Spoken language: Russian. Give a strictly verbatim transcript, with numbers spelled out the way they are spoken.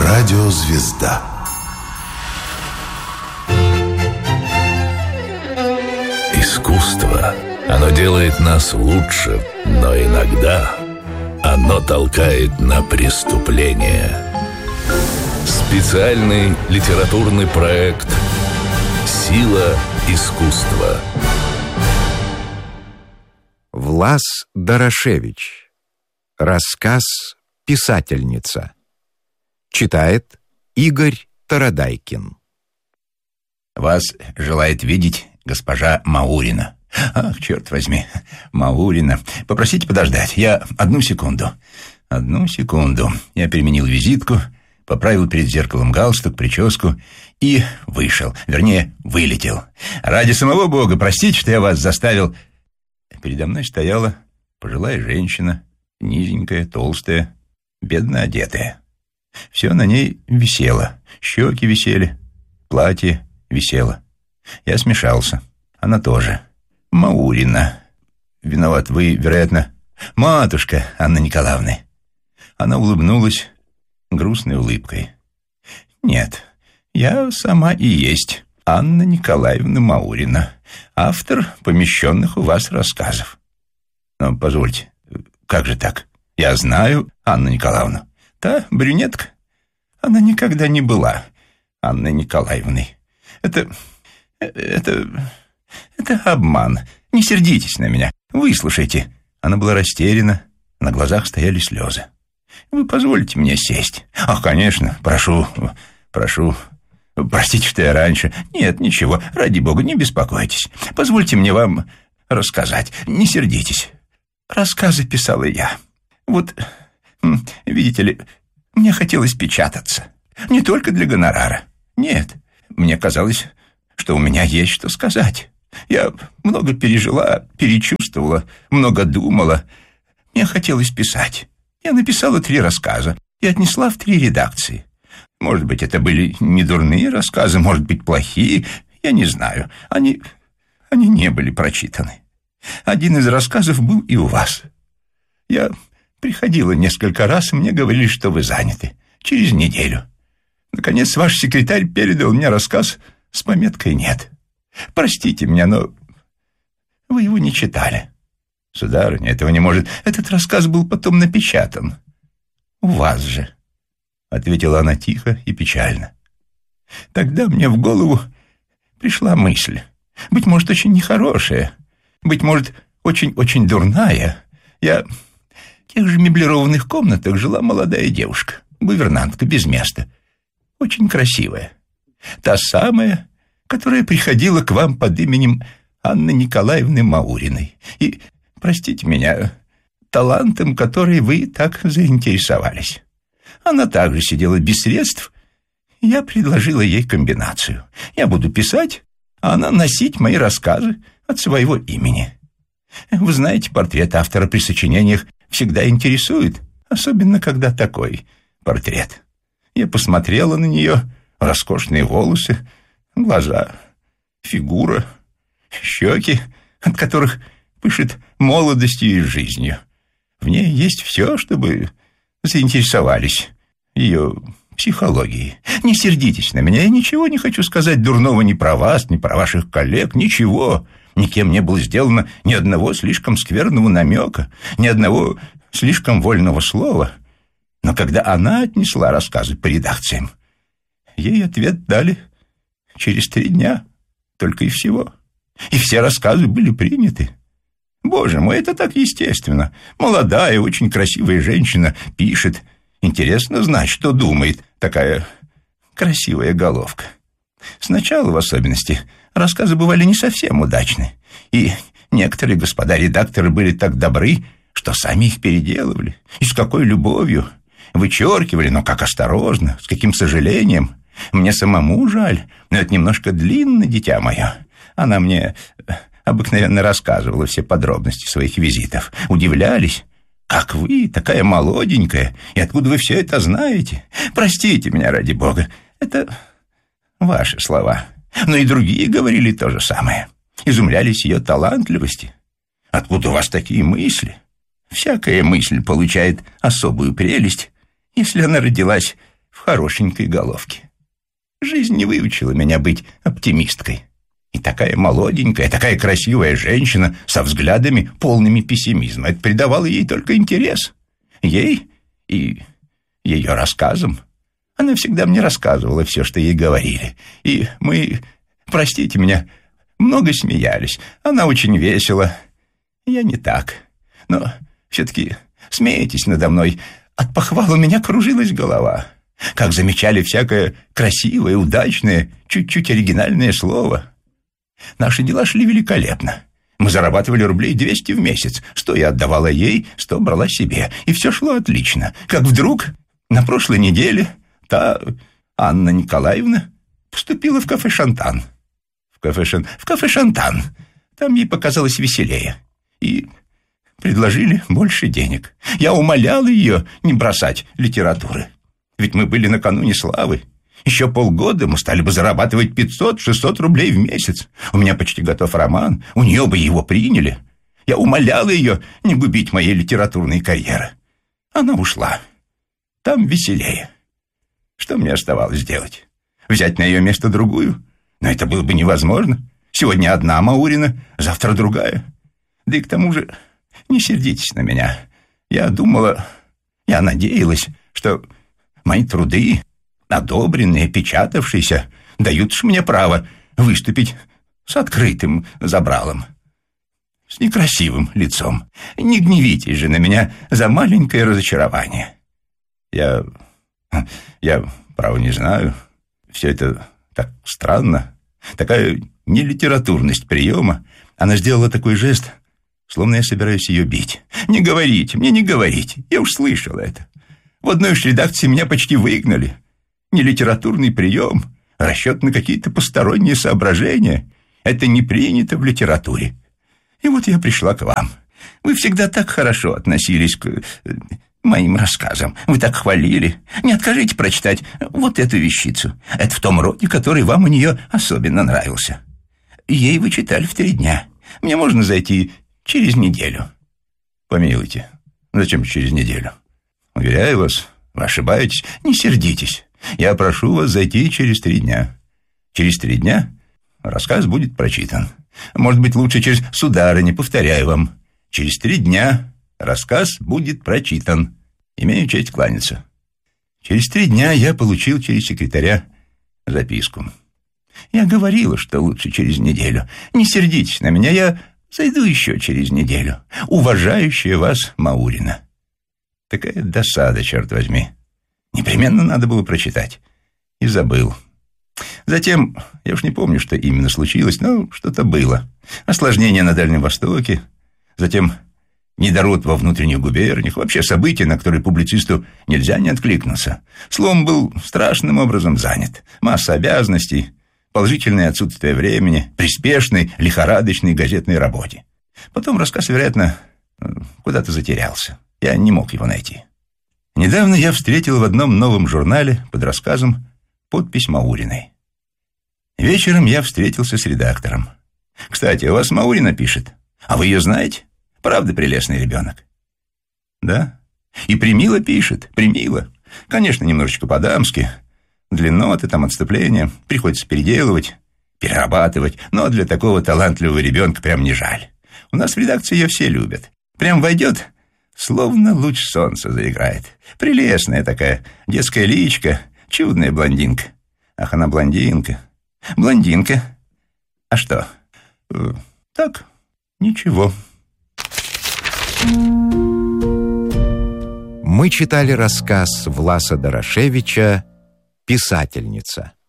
Радиозвезда. Искусство, оно делает нас лучше, но иногда оно толкает на преступление. Специальный литературный проект «Сила искусства». Влас Дорошевич. Рассказ «Писательница». Читает Игорь Тарадайкин. Вас желает видеть госпожа Маурина. Ах, черт возьми, Маурина. Попросите подождать. Я одну секунду. Одну секунду. Я переменил визитку, поправил перед зеркалом галстук, прическу и вышел. Вернее, вылетел. Ради самого Бога, простите, что я вас заставил. Передо мной стояла пожилая женщина, низенькая, толстая, бедно одетая. Все на ней висело. Щеки висели, платье висело. Я смешался. Она тоже. Маурина. Виноват вы, вероятно, матушка Анны Николаевны. Она улыбнулась грустной улыбкой. Нет, я сама и есть Анна Николаевна Маурина, автор помещенных у вас рассказов. Но позвольте, как же так? Я знаю Анну Николаевну. Та брюнетка, она никогда не была Анной Николаевной. Это... это... это обман. Не сердитесь на меня. Выслушайте. Она была растеряна, на глазах стояли слезы. Вы позволите мне сесть? Ах, конечно, прошу, прошу. Простите, что я раньше. Нет, ничего, ради бога, не беспокойтесь. Позвольте мне вам рассказать. Не сердитесь. Рассказы писала я. Вот... видите ли, мне хотелось печататься. Не только для гонорара. Нет, мне казалось, что у меня есть что сказать. Я много пережила, перечувствовала, много думала. Мне хотелось писать. Я написала три рассказа и отнесла в три редакции. Может быть, это были не дурные рассказы, может быть, плохие. Я не знаю. Они, они не были прочитаны. Один из рассказов был и у вас. Я... приходила несколько раз, и мне говорили, что вы заняты. Через неделю. Наконец, ваш секретарь передал мне рассказ с пометкой «нет». Простите меня, но вы его не читали. Сударыня, этого не может. Этот рассказ был потом напечатан. У вас же, — ответила она тихо и печально. Тогда мне в голову пришла мысль. Быть может, очень нехорошая. Быть может, очень-очень дурная. Я... В тех же меблированных комнатах жила молодая девушка, гувернантка без места, очень красивая. Та самая, которая приходила к вам под именем Анны Николаевны Мауриной. И, простите меня, талантом, который вы так заинтересовались. Она также сидела без средств, и я предложила ей комбинацию. Я буду писать, а она носить мои рассказы от своего имени. Вы знаете, портрет автора при сочинениях всегда интересует, особенно когда такой портрет. Я посмотрела на нее, роскошные волосы, глаза, фигура, щеки, от которых пышет молодостью и жизнью. В ней есть все, чтобы заинтересовались ее психологией. Не сердитесь на меня, я ничего не хочу сказать дурного ни про вас, ни про ваших коллег, ничего. Никем не было сделано ни одного слишком скверного намека, ни одного слишком вольного слова. Но когда она отнесла рассказы по редакциям, ей ответ дали через три дня, только и всего. И все рассказы были приняты. Боже мой, это так естественно. Молодая, очень красивая женщина пишет. Интересно знать, что думает такая красивая головка. Сначала, в особенности, рассказы бывали не совсем удачны, и некоторые господа редакторы были так добры, что сами их переделывали. И с какой любовью. Вычеркивали, но как осторожно, с каким сожалением. Мне самому жаль, но это немножко длинно, дитя мое. Она мне обыкновенно рассказывала все подробности своих визитов. Удивлялись, как вы, такая молоденькая, и откуда вы все это знаете? Простите меня, ради бога, это ваши слова. Но и другие говорили то же самое. Изумлялись ее талантливости. Откуда у вас такие мысли? Всякая мысль получает особую прелесть, если она родилась в хорошенькой головке. Жизнь не выучила меня быть оптимисткой. И такая молоденькая, такая красивая женщина со взглядами, полными пессимизма. Это придавало ей только интерес. Ей и ее рассказам. Она всегда мне рассказывала все, что ей говорили. И мы, простите меня, много смеялись. Она очень весела. Я не так. Но все-таки смеетесь надо мной. От похвал у меня кружилась голова. Как замечали всякое красивое, удачное, чуть-чуть оригинальное слово. Наши дела шли великолепно. Мы зарабатывали рублей двести в месяц. Сто я отдавала ей, сто брала себе. И все шло отлично. Как вдруг на прошлой неделе та Анна Николаевна поступила в кафе «Шантан». В кафе, Шан... в кафе «Шантан». Там ей показалось веселее. И предложили больше денег. Я умолял ее не бросать литературы. Ведь мы были накануне славы. Еще полгода мы стали бы зарабатывать пятьсот-шестьсот рублей в месяц. У меня почти готов роман. У нее бы его приняли. Я умолял ее не губить моей литературной карьеры. Она ушла. Там веселее. Что мне оставалось делать? Взять на ее место другую? Но это было бы невозможно. Сегодня одна Маурина, завтра другая. Да и к тому же, не сердитесь на меня. Я думала, я надеялась, что мои труды, одобренные, печатавшиеся, дают ж мне право выступить с открытым забралом, с некрасивым лицом. Не гневитесь же на меня за маленькое разочарование. Я... я, право, не знаю. Все это так странно. Такая нелитературность приема. Она сделала такой жест, словно я собираюсь ее бить. Не говорите, мне не говорите. Я уж слышал это. В одной уж редакции меня почти выгнали. Нелитературный прием, расчет на какие-то посторонние соображения. Это не принято в литературе. И вот я пришла к вам. Вы всегда так хорошо относились к моим рассказам. Вы так хвалили. Не откажите прочитать вот эту вещицу. Это в том роде, который вам у нее особенно нравился. Ей вы читали в три дня. Мне можно зайти через неделю. Помилуйте, зачем через неделю? Уверяю вас, вы ошибаетесь. Не сердитесь. Я прошу вас зайти через три дня. Через три дня рассказ будет прочитан. Может быть, лучше через сударыня, повторяю вам. Через три дня рассказ будет прочитан. Имею честь кланяться. Через три дня я получил через секретаря записку. Я говорила, что лучше через неделю. Не сердитесь на меня, я зайду еще через неделю. Уважающая вас Маурина. Такая досада, черт возьми. Непременно надо было прочитать. И забыл. Затем, я уж не помню, что именно случилось, но что-то было. Осложнение на Дальнем Востоке. Затем недород во внутренних губерниях. Вообще события, на которые публицисту нельзя не откликнуться. Словом, был страшным образом занят. Масса обязанностей, положительное отсутствие времени, при спешной, лихорадочной газетной работе. Потом рассказ, вероятно, куда-то затерялся. Я не мог его найти. Недавно я встретил в одном новом журнале под рассказом подпись Мауриной. Вечером я встретился с редактором. «Кстати, у вас Маурина пишет. А вы ее знаете? Правда, прелестный ребенок?» «Да. И примило пишет, примило. Конечно, немножечко по-дамски. Длинноты, там отступления. Приходится переделывать, перерабатывать. Но для такого талантливого ребенка прям не жаль. У нас в редакции ее все любят. Прям войдет, словно луч солнца заиграет. Прелестная такая детская личка, чудная блондинка. Ах, она блондинка. Блондинка. А что? Э, так, ничего». Мы читали рассказ Власа Дорошевича «Писательница».